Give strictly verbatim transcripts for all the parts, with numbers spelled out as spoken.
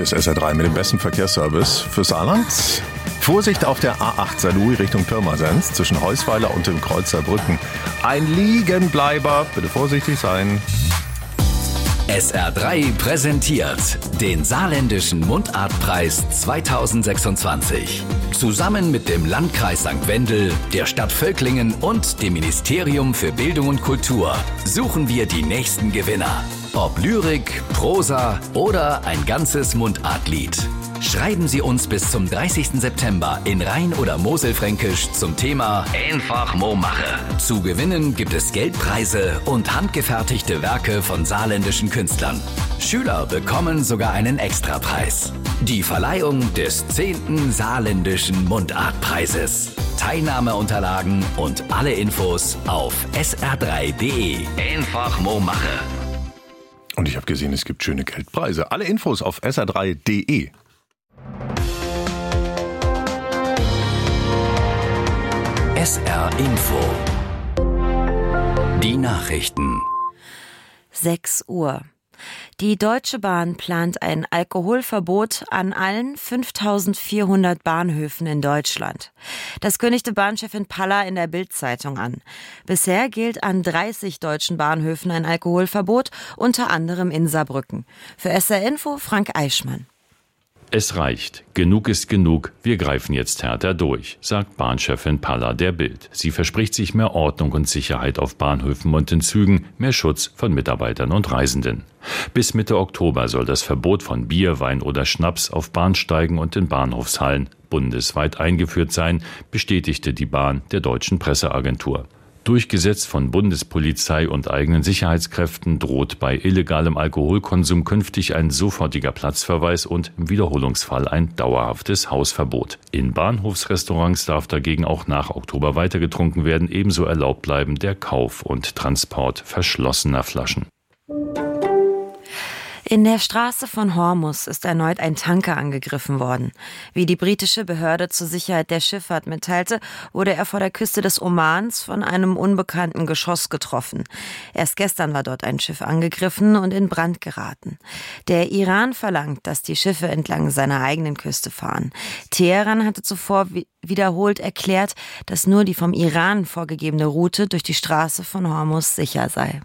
Hier ist S R drei mit dem besten Verkehrsservice für Saarland. Vorsicht auf der A acht Saarlouis Richtung Pirmasens zwischen Heusweiler und dem Kreuzer Brücken. Ein Liegenbleiber, bitte vorsichtig sein. S R drei präsentiert den Saarländischen Mundartpreis zweitausendsechsundzwanzig. Zusammen mit dem Landkreis Sankt Wendel, der Stadt Völklingen und dem Ministerium für Bildung und Kultur suchen wir die nächsten Gewinner. Ob Lyrik, Prosa oder ein ganzes Mundartlied. Schreiben Sie uns bis zum dreißigsten September in Rhein- oder Moselfränkisch zum Thema Einfach mo mache. Zu gewinnen gibt es Geldpreise und handgefertigte Werke von saarländischen Künstlern. Schüler bekommen sogar einen Extrapreis. Die Verleihung des zehnten Saarländischen Mundartpreises. Teilnahmeunterlagen und alle Infos auf s r drei punkt d e. Einfach mo mache. Und ich habe gesehen, es gibt schöne Geldpreise. Alle Infos auf s r drei punkt d e. S R Info. Die Nachrichten. sechs Uhr. Die Deutsche Bahn plant ein Alkoholverbot an allen fünftausendvierhundert Bahnhöfen in Deutschland. Das kündigte Bahnchefin Palla in der Bild-Zeitung an. Bisher gilt an dreißig deutschen Bahnhöfen ein Alkoholverbot, unter anderem in Saarbrücken. Für S R Info Frank Eichmann. Es reicht. Genug ist genug. Wir greifen jetzt härter durch, sagt Bahnchefin Palla der Bild. Sie verspricht sich mehr Ordnung und Sicherheit auf Bahnhöfen und in Zügen, mehr Schutz von Mitarbeitern und Reisenden. Bis Mitte Oktober soll das Verbot von Bier, Wein oder Schnaps auf Bahnsteigen und in Bahnhofshallen bundesweit eingeführt sein, bestätigte die Bahn der Deutschen Presseagentur. Durchgesetzt von Bundespolizei und eigenen Sicherheitskräften droht bei illegalem Alkoholkonsum künftig ein sofortiger Platzverweis und im Wiederholungsfall ein dauerhaftes Hausverbot. In Bahnhofsrestaurants darf dagegen auch nach Oktober weiter getrunken werden, ebenso erlaubt bleiben der Kauf und Transport verschlossener Flaschen. In der Straße von Hormuz ist erneut ein Tanker angegriffen worden. Wie die britische Behörde zur Sicherheit der Schifffahrt mitteilte, wurde er vor der Küste des Omans von einem unbekannten Geschoss getroffen. Erst gestern war dort ein Schiff angegriffen und in Brand geraten. Der Iran verlangt, dass die Schiffe entlang seiner eigenen Küste fahren. Teheran hatte zuvor wiederholt erklärt, dass nur die vom Iran vorgegebene Route durch die Straße von Hormuz sicher sei.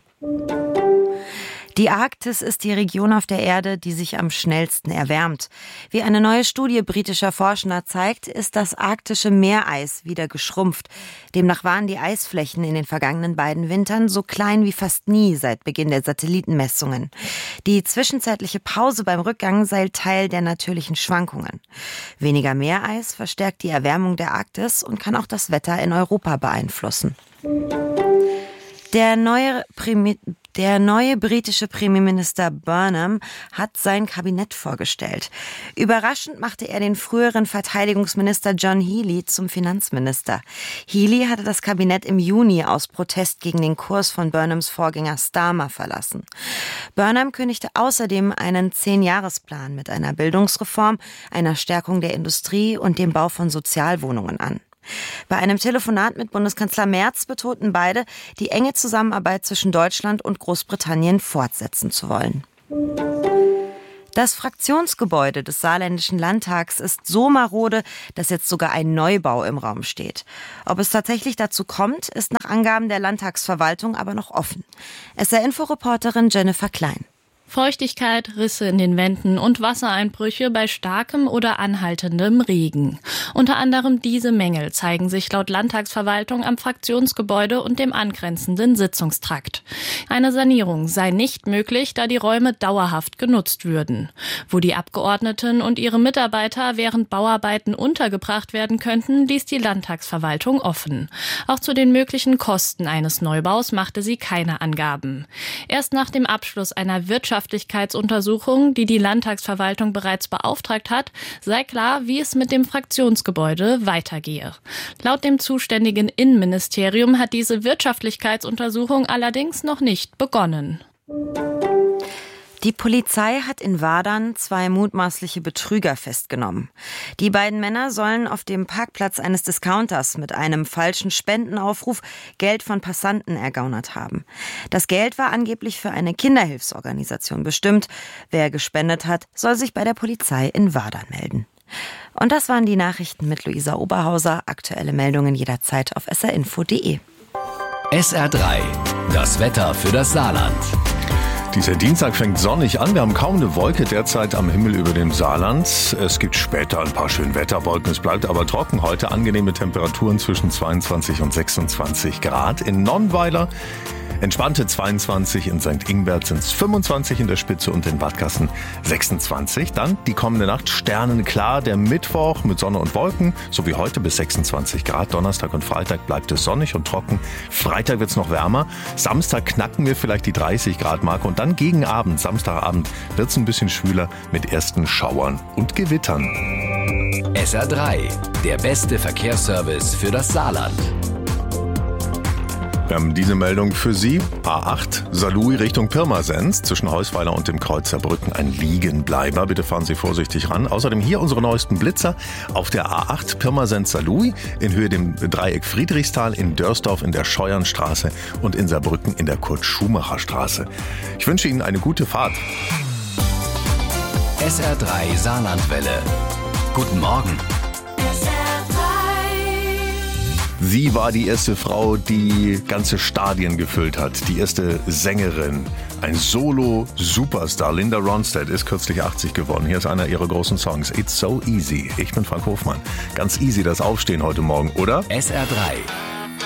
Die Arktis ist die Region auf der Erde, die sich am schnellsten erwärmt. Wie eine neue Studie britischer Forschender zeigt, ist das arktische Meereis wieder geschrumpft. Demnach waren die Eisflächen in den vergangenen beiden Wintern so klein wie fast nie seit Beginn der Satellitenmessungen. Die zwischenzeitliche Pause beim Rückgang sei Teil der natürlichen Schwankungen. Weniger Meereis verstärkt die Erwärmung der Arktis und kann auch das Wetter in Europa beeinflussen. Der neue Primi- Der neue britische Premierminister Burnham hat sein Kabinett vorgestellt. Überraschend machte er den früheren Verteidigungsminister John Healey zum Finanzminister. Healey hatte das Kabinett im Juni aus Protest gegen den Kurs von Burnhams Vorgänger Starmer verlassen. Burnham kündigte außerdem einen Zehn-Jahres-Plan mit einer Bildungsreform, einer Stärkung der Industrie und dem Bau von Sozialwohnungen an. Bei einem Telefonat mit Bundeskanzler Merz betonten beide, die enge Zusammenarbeit zwischen Deutschland und Großbritannien fortsetzen zu wollen. Das Fraktionsgebäude des Saarländischen Landtags ist so marode, dass jetzt sogar ein Neubau im Raum steht. Ob es tatsächlich dazu kommt, ist nach Angaben der Landtagsverwaltung aber noch offen. S R-Info-Reporterin Jennifer Klein. Feuchtigkeit, Risse in den Wänden und Wassereinbrüche bei starkem oder anhaltendem Regen. Unter anderem diese Mängel zeigen sich laut Landtagsverwaltung am Fraktionsgebäude und dem angrenzenden Sitzungstrakt. Eine Sanierung sei nicht möglich, da die Räume dauerhaft genutzt würden. Wo die Abgeordneten und ihre Mitarbeiter während Bauarbeiten untergebracht werden könnten, ließ die Landtagsverwaltung offen. Auch zu den möglichen Kosten eines Neubaus machte sie keine Angaben. Erst nach dem Abschluss einer Wirtschafts Wirtschaftlichkeitsuntersuchung, die die Landtagsverwaltung bereits beauftragt hat, sei klar, wie es mit dem Fraktionsgebäude weitergehe. Laut dem zuständigen Innenministerium hat diese Wirtschaftlichkeitsuntersuchung allerdings noch nicht begonnen. Die Polizei hat in Wadern zwei mutmaßliche Betrüger festgenommen. Die beiden Männer sollen auf dem Parkplatz eines Discounters mit einem falschen Spendenaufruf Geld von Passanten ergaunert haben. Das Geld war angeblich für eine Kinderhilfsorganisation bestimmt. Wer gespendet hat, soll sich bei der Polizei in Wadern melden. Und das waren die Nachrichten mit Luisa Oberhauser. Aktuelle Meldungen jederzeit auf s r info punkt d e. S R drei, das Wetter für das Saarland. Dieser Dienstag fängt sonnig an. Wir haben kaum eine Wolke derzeit am Himmel über dem Saarland. Es gibt später ein paar schöne Wetterwolken. Es bleibt aber trocken. Heute angenehme Temperaturen zwischen zweiundzwanzig und sechsundzwanzig Grad. In Nonnweiler entspannte zweiundzwanzig, in Sankt Ingbert sind es fünfundzwanzig in der Spitze und in Wadgassen sechsundzwanzig. Dann die kommende Nacht sternenklar, der Mittwoch mit Sonne und Wolken, so wie heute bis sechsundzwanzig Grad. Donnerstag und Freitag bleibt es sonnig und trocken. Freitag wird es noch wärmer. Samstag knacken wir vielleicht die dreißig Grad Marke und dann gegen Abend, Samstagabend, wird es ein bisschen schwüler mit ersten Schauern und Gewittern. S R drei, der beste Verkehrsservice für das Saarland. Wir haben diese Meldung für Sie. A acht Saarlouis Richtung Pirmasens zwischen Heusweiler und dem Kreuzer Brücken ein Liegenbleiber. Bitte fahren Sie vorsichtig ran. Außerdem hier unsere neuesten Blitzer auf der A acht Pirmasens Saarlouis in Höhe dem Dreieck Friedrichsthal, in Dörsdorf in der Scheuernstraße und in Saarbrücken in der Kurt-Schumacher-Straße. Ich wünsche Ihnen eine gute Fahrt. S R drei Saarlandwelle. Guten Morgen. Sie war die erste Frau, die ganze Stadien gefüllt hat. Die erste Sängerin. Ein Solo-Superstar. Linda Ronstadt ist kürzlich achtzig geworden. Hier ist einer ihrer großen Songs. It's so easy. Ich bin Frank Hofmann. Ganz easy das Aufstehen heute Morgen, oder? S R drei.